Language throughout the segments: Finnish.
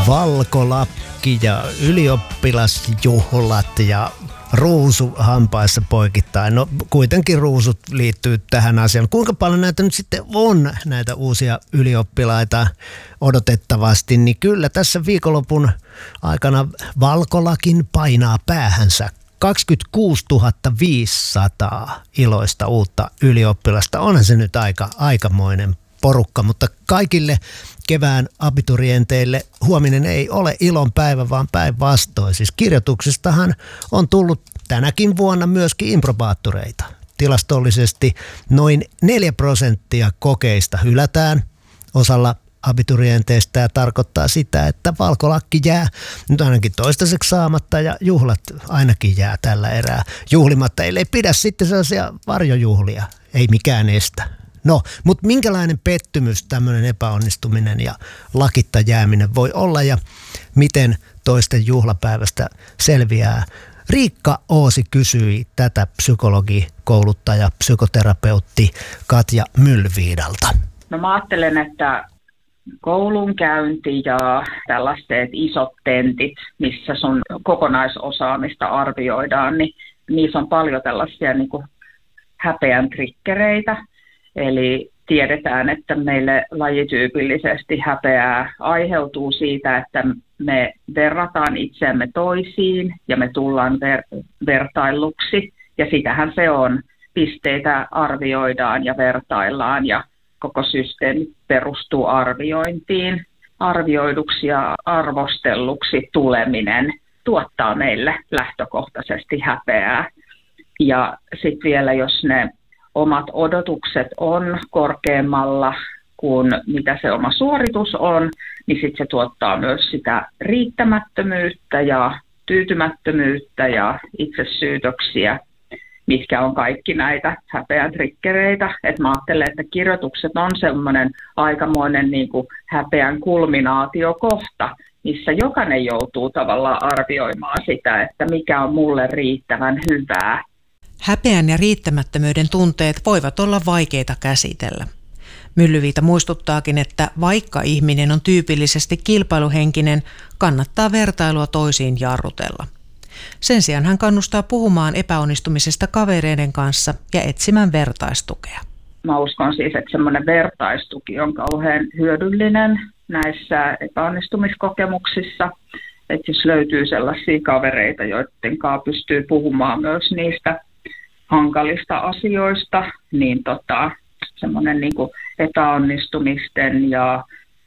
Valkolakki ja ylioppilasjuhlat ja ruusu hampaissa poikittain. No kuitenkin ruusut liittyy tähän asiaan. Kuinka paljon näitä nyt sitten on, näitä uusia ylioppilaita odotettavasti, niin kyllä tässä viikonlopun aikana Valkolakin painaa päähänsä 26 500 iloista uutta ylioppilasta. Onhan se nyt aikamoinen porukka, mutta kaikille kevään abiturienteille huominen ei ole ilon päivä, vaan päinvastoin. Siis kirjoituksistahan on tullut tänäkin vuonna myöskin improbaattoreita. Tilastollisesti noin 4% kokeista hylätään. Osalla abiturienteistä ja tarkoittaa sitä, että valkolakki jää nyt ainakin toistaiseksi saamatta ja juhlat ainakin jää tällä erää juhlimatta. Ei pidä sitten sellaisia varjojuhlia, ei mikään estä. No, mutta minkälainen pettymys tämmöinen epäonnistuminen ja lakitta jääminen voi olla ja miten toisten juhlapäivästä selviää? Riikka Oosi kysyi tätä psykologi, kouluttaja, psykoterapeutti Katja Myllyviidalta. No mä ajattelen, että koulunkäynti ja tällaiset isot tentit, missä sun kokonaisosaamista arvioidaan, niin niissä on paljon tällaisia niin kuin häpeän triggereitä. Eli tiedetään, että meille lajityypillisesti häpeää aiheutuu siitä, että me verrataan itseämme toisiin ja me tullaan vertailluksi. Ja sitähän se on. Pisteitä arvioidaan ja vertaillaan ja koko systeemi perustuu arviointiin. Arvioiduksi ja arvostelluksi tuleminen tuottaa meille lähtökohtaisesti häpeää. Ja sitten vielä, jos ne omat odotukset on korkeammalla kuin mitä se oma suoritus on, niin sitten se tuottaa myös sitä riittämättömyyttä ja tyytymättömyyttä ja itsesyytöksiä, mitkä on kaikki näitä häpeän triggereitä. Et mä ajattelen, että kirjoitukset on semmoinen aikamoinen niin kuin häpeän kulminaatiokohta, missä jokainen joutuu tavallaan arvioimaan sitä, että mikä on mulle riittävän hyvää. Häpeän ja riittämättömyyden tunteet voivat olla vaikeita käsitellä. Myllyviita muistuttaakin, että vaikka ihminen on tyypillisesti kilpailuhenkinen, kannattaa vertailua toisiin jarrutella. Sen sijaan hän kannustaa puhumaan epäonnistumisesta kavereiden kanssa ja etsimään vertaistukea. Mä uskon siis, että semmoinen vertaistuki on kauhean hyödyllinen näissä epäonnistumiskokemuksissa. Että jos löytyy sellaisia kavereita, joiden kanssa pystyy puhumaan myös niistä hankalista asioista, niin semmoinen niin kuin epäonnistumisten ja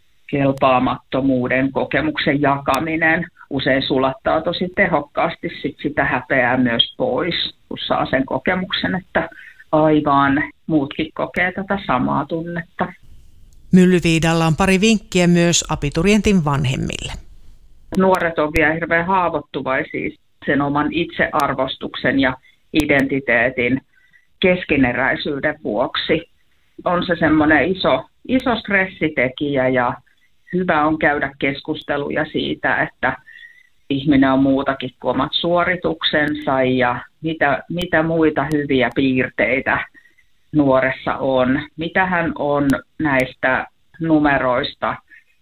kelpaamattomuuden kokemuksen jakaminen usein sulattaa tosi tehokkaasti sitä häpeää myös pois, kun saa sen kokemuksen, että aivan muutkin kokee tätä samaa tunnetta. Myllyviidalla on pari vinkkiä myös abiturientin vanhemmille. Nuoret on vielä hirveän haavoittuvaisia sen oman itsearvostuksen ja identiteetin keskeneräisyyden vuoksi. On se semmoinen iso stressitekijä ja hyvä on käydä keskusteluja siitä, että ihminen on muutakin kuin omat suorituksensa ja mitä muita hyviä piirteitä nuoressa on. Mitä hän on näistä numeroista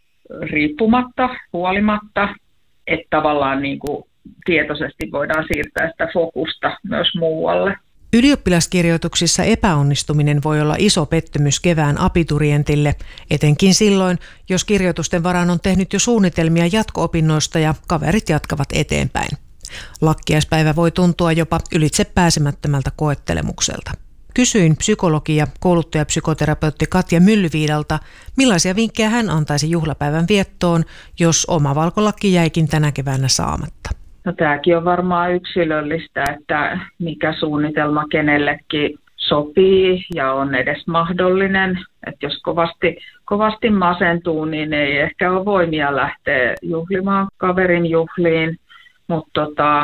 riippumatta, huolimatta, että tavallaan niin kuin tietoisesti voidaan siirtää sitä fokusta myös muualle. Ylioppilaskirjoituksissa epäonnistuminen voi olla iso pettymys kevään abiturientille, etenkin silloin, jos kirjoitusten varaan on tehnyt jo suunnitelmia jatko-opinnoista ja kaverit jatkavat eteenpäin. Lakkiaispäivä voi tuntua jopa ylitse pääsemättömältä koettelemukselta. Kysyin psykologi- ja kouluttajapsykoterapeutti Katja Myllyviidalta, millaisia vinkkejä hän antaisi juhlapäivän viettoon, jos oma valkolakki jäikin tänä keväänä saamatta. No, tämäkin on varmaan yksilöllistä, että mikä suunnitelma kenellekin sopii ja on edes mahdollinen. Että jos kovasti masentuu, niin ei ehkä ole voimia lähteä juhlimaan kaverin juhliin. Mutta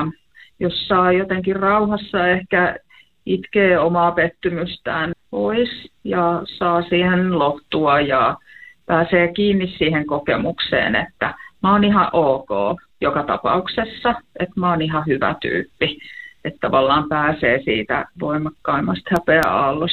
jos saa jotenkin rauhassa ehkä itkee omaa pettymystään pois ja saa siihen lohtua ja pääsee kiinni siihen kokemukseen, että mä oon ihan ok joka tapauksessa, että mä oon ihan hyvä tyyppi. Että tavallaan pääsee siitä voimakkaimmasta häpeäaallosta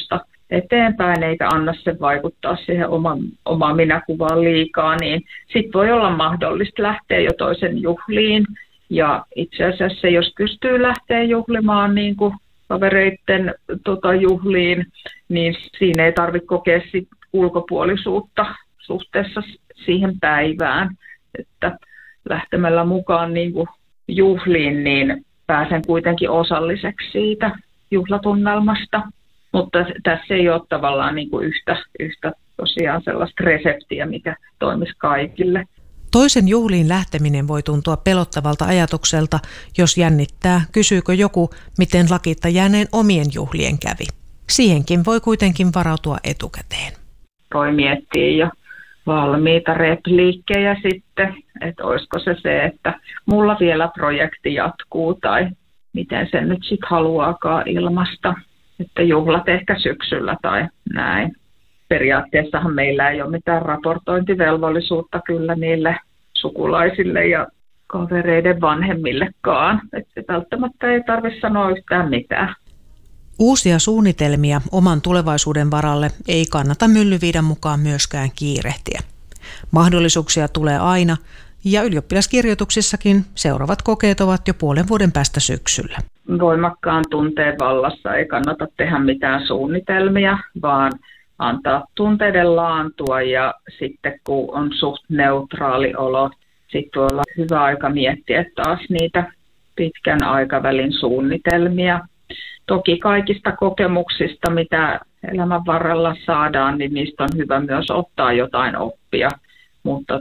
eteenpäin eikä anna sen vaikuttaa siihen omaan minäkuvaan liikaa, niin sitten voi olla mahdollista lähteä jo toisen juhliin. Ja itse asiassa jos pystyy lähteä juhlimaan niin kuin kavereiden juhliin, niin siinä ei tarvitse kokea sit ulkopuolisuutta suhteessa siihen päivään. Että lähtemällä mukaan niin kuin juhliin, niin pääsen kuitenkin osalliseksi siitä juhlatunnelmasta. Mutta tässä ei ole tavallaan niin kuin yhtä tosiaan sellaista reseptiä, mikä toimisi kaikille. Toisen juhliin lähteminen voi tuntua pelottavalta ajatukselta, jos jännittää, kysyykö joku, miten lakitta jääneen omien juhlien kävi. Siihenkin voi kuitenkin varautua etukäteen. Voi miettiä jo valmiita repliikkejä sitten, että olisiko se, että mulla vielä projekti jatkuu tai miten sen nyt sitten haluaakaan ilmaista, että juhlat ehkä syksyllä tai näin. Periaatteessahan meillä ei ole mitään raportointivelvollisuutta kyllä niille sukulaisille ja kavereiden vanhemmillekaan. Että välttämättä ei tarvitse sanoa yhtään mitään. Uusia suunnitelmia oman tulevaisuuden varalle ei kannata Myllyviidan mukaan myöskään kiirehtiä. Mahdollisuuksia tulee aina ja ylioppilaskirjoituksissakin seuraavat kokeet ovat jo puolen vuoden päästä syksyllä. Voimakkaan tunteen vallassa ei kannata tehdä mitään suunnitelmia, vaan antaa tunteiden laantua ja sitten kun on suht neutraali olo, sitten voi olla hyvä aika miettiä taas niitä pitkän aikavälin suunnitelmia. Toki kaikista kokemuksista, mitä elämän varrella saadaan, niin niistä on hyvä myös ottaa jotain oppia, mutta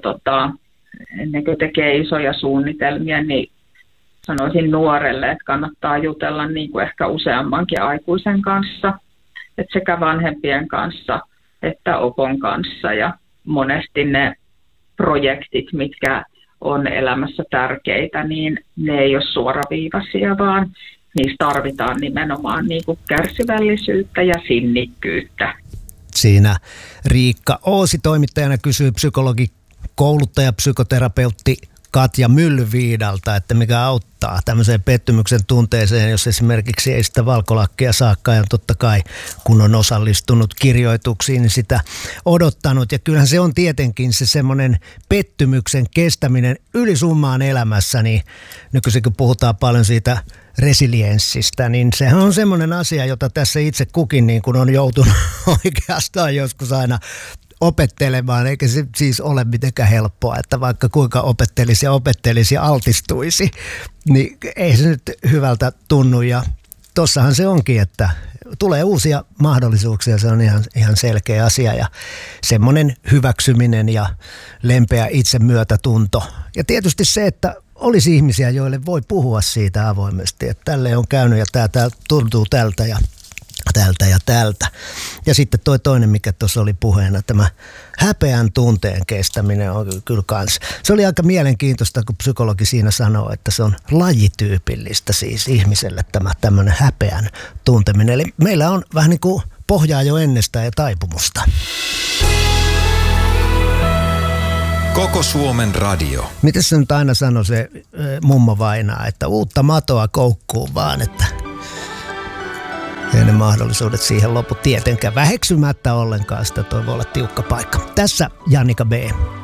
ennen kuin tekee isoja suunnitelmia, niin sanoisin nuorelle, että kannattaa jutella niin kuin ehkä useammankin aikuisen kanssa, että sekä vanhempien kanssa että opon kanssa. Ja monesti ne projektit, mitkä on elämässä tärkeitä, niin ne ei ole suoraviivaisia, vaan niissä tarvitaan nimenomaan niin kuin kärsivällisyyttä ja sinnikkyyttä. Siinä Riikka Oosi toimittajana kysyy psykologi, kouluttaja, psykoterapeutti Katja Myllyviidalta, että mikä auttaa tämmöiseen pettymyksen tunteeseen, jos esimerkiksi ei sitä valkolakkia saakaan, ja totta kai kun on osallistunut kirjoituksiin, niin sitä odottanut. Ja kyllähän se on tietenkin se semmoinen pettymyksen kestäminen ylisummaan elämässä, niin nykyisin kun puhutaan paljon siitä resilienssistä, niin sehän on semmoinen asia, jota tässä itse kukin niin kuin on joutunut oikeastaan joskus aina opettelemaan, eikä se siis ole mitenkään helppoa, että vaikka kuinka opettelisi ja altistuisi, niin ei se nyt hyvältä tunnu. Ja tossahan se onkin, että tulee uusia mahdollisuuksia, se on ihan selkeä asia ja semmoinen hyväksyminen ja lempeä itsemyötätunto. Ja tietysti se, että olisi ihmisiä, joille voi puhua siitä avoimesti, että tälle on käynyt ja tämä tuntuu tältä ja tältä. Ja sitten toi toinen, mikä tuossa oli puheena, tämä häpeän tunteen kestäminen on kyllä kans. Se oli aika mielenkiintoista, kun psykologi siinä sanoo, että se on lajityypillistä siis ihmiselle tämä tämmöinen häpeän tunteminen. Eli meillä on vähän niin kuin pohjaa jo ennestään ja taipumusta. Koko Suomen radio. Miten se nyt aina sanoi se mummo Vainaa, että uutta matoa koukkuun vaan, että ei ne mahdollisuudet siihen lopu tietenkään väheksymättä ollenkaan, sitä toi voi olla tiukka paikka. Tässä Jannika B.